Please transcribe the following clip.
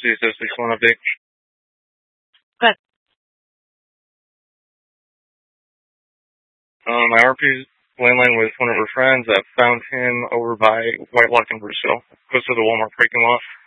C661 update. Good. My RP's landline with one of her friends that found him over by White Lock and Bruceville, close to the Walmart parking lot.